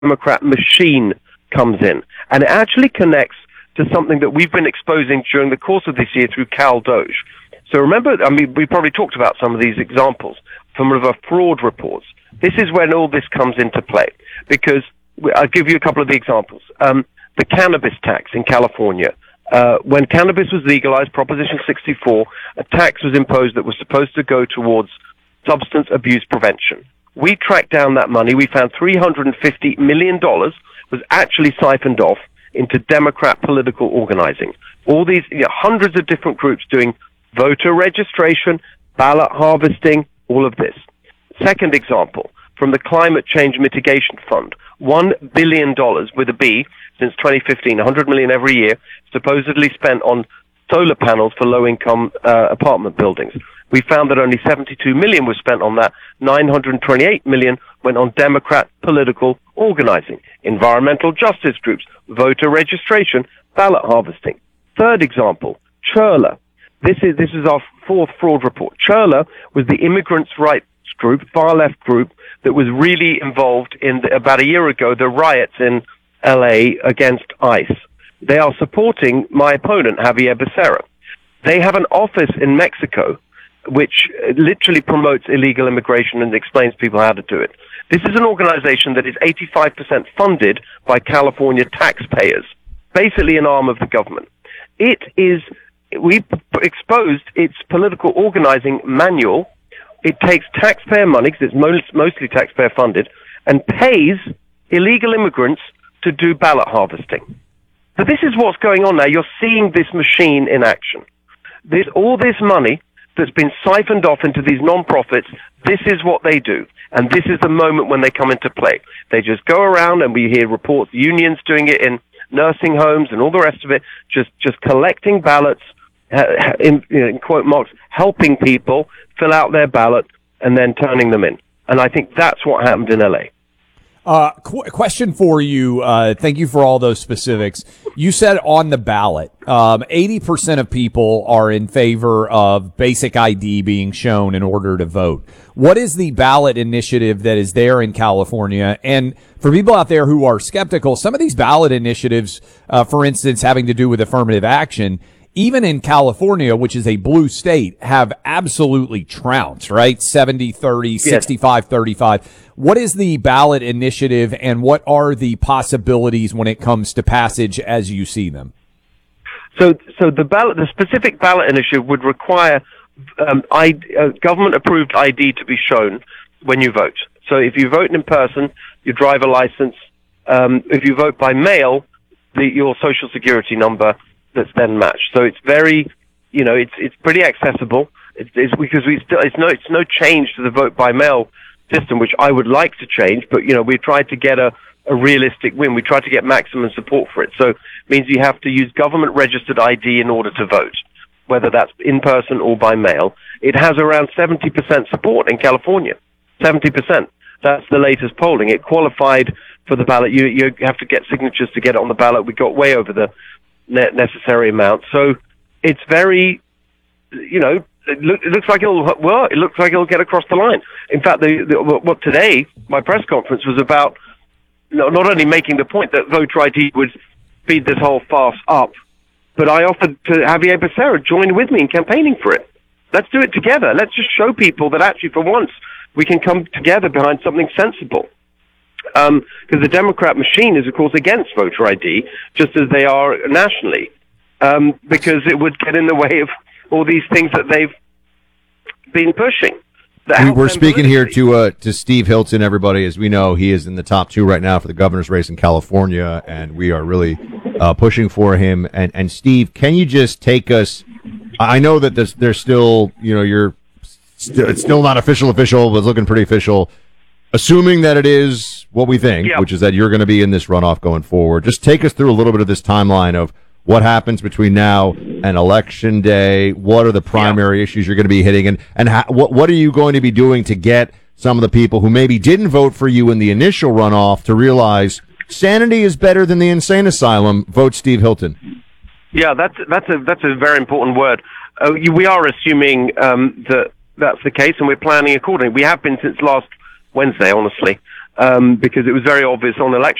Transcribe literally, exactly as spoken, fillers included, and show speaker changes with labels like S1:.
S1: Democrat machine comes in. And it actually connects to something that we've been exposing during the course of this year through Cal Doge. So remember, I mean, we probably talked about some of these examples from one of our fraud reports. This is when all this comes into play, because I'll give you a couple of the examples. Um, the cannabis tax in California. Uh, when cannabis was legalized, Proposition sixty-four, a tax was imposed that was supposed to go towards substance abuse prevention. We tracked down that money. We found three hundred fifty million dollars was actually siphoned off into Democrat political organizing. All these, you know, hundreds of different groups doing voter registration, ballot harvesting, all of this. Second example, from the Climate Change Mitigation Fund, one billion dollars with a B since twenty fifteen, one hundred million dollars every year, supposedly spent on solar panels for low-income uh, apartment buildings. We found that only seventy-two million dollars was spent on that. nine hundred twenty-eight million dollars went on Democrat political organizing, environmental justice groups, voter registration, ballot harvesting. Third example, Chirla. This is this is our fourth fraud report. Chirla was the immigrants' rights group, far-left group, that was really involved in, the, about a year ago, the riots in L A against ICE. They are supporting my opponent, Javier Becerra. They have an office in Mexico which literally promotes illegal immigration and explains people how to do it. This is an organization that is eighty-five percent funded by California taxpayers, basically an arm of the government. It is, we exposed its political organizing manual. It takes taxpayer money, because it's most, mostly taxpayer funded, and pays illegal immigrants to do ballot harvesting. So this is what's going on now. You're seeing this machine in action. This, all this money that's been siphoned off into these non-profits, this is what they do. And this is the moment when they come into play. They just go around, and we hear reports, unions doing it in nursing homes and all the rest of it, just, just collecting ballots, uh, in, you know, in quote marks, helping people fill out their ballot and then turning them in. And I think that's what happened in L A.
S2: Uh, qu- question for you. Uh, thank you for all those specifics. You said on the ballot, um, eighty percent of people are in favor of basic I D being shown in order to vote. What is the ballot initiative that is there in California? And for people out there who are skeptical, some of these ballot initiatives, uh, for instance, having to do with affirmative action, even in California, which is a blue state, have absolutely trounced, right? seventy thirty, sixty-five thirty-five. What is the ballot initiative, and what are the possibilities when it comes to passage as you see them?
S1: So, so the ballot, the specific ballot initiative would require um, I, uh, government-approved I D to be shown when you vote. So if you vote in person, your driver license. Um, if you vote by mail, the, your social security number that's then matched. So it's very, you know, it's it's pretty accessible. It's, it's because we still it's no it's no change to the vote by mail system, which I would like to change. But you know, we tried to get a, a realistic win. We tried to get maximum support for it. So it means you have to use government registered I D in order to vote, whether that's in person or by mail. It has around seventy percent support in California. seventy percent. That's the latest polling. It qualified for the ballot. You you have to get signatures to get it on the ballot. We got way over the necessary amount. So it's very, you know, it, look, it looks like it'll well, it looks like it'll get across the line. In fact, the, the, what today, my press conference was about not only making the point that voter I D would speed this whole farce up, but I offered to Javier Becerra join with me in campaigning for it. Let's do it together. Let's just show people that actually, for once, we can come together behind something sensible. Because um, the Democrat machine is, of course, against voter I D, just as they are nationally, um, because it would get in the way of all these things that they've been pushing.
S3: We, we're speaking here to uh, to Steve Hilton, everybody. As we know, he is in the top two right now for the governor's race in California, and we are really uh, pushing for him. And, and Steve, can you just take us? I know that there's, there's still, you know, you're st- it's still not official, official, but it's looking pretty official. Assuming that it is what we think, yep, which is that you're going to be in this runoff going forward, just take us through a little bit of this timeline of what happens between now and Election Day. What are the primary yep. issues you're going to be hitting, and and how, what what are you going to be doing to get some of the people who maybe didn't vote for you in the initial runoff to realize sanity is better than the insane asylum? Vote Steve Hilton.
S1: Yeah, that's that's a that's a very important word. Uh, we are assuming um, that that's the case, and we're planning accordingly. We have been since last Wednesday, honestly. um, because it was very obvious on election